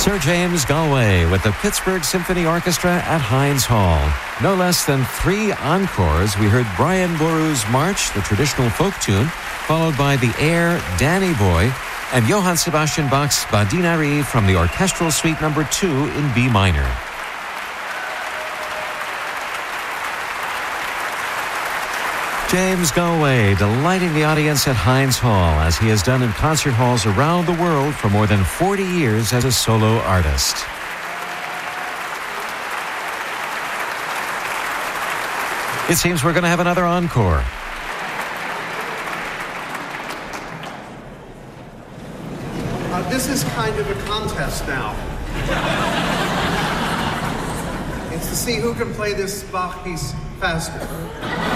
Sir James Galway with the Pittsburgh Symphony Orchestra at Heinz Hall. No less than 3 encores. We heard Brian Boru's March, the traditional folk tune, followed by the air Danny Boy, and Johann Sebastian Bach's Badinari from the Orchestral Suite No. 2 in B minor. James Galway delighting the audience at Heinz Hall, as he has done in concert halls around the world for more than 40 years as a solo artist. It seems we're going to have another encore. This is kind of a contest now. It's to see who can play this Bach piece faster.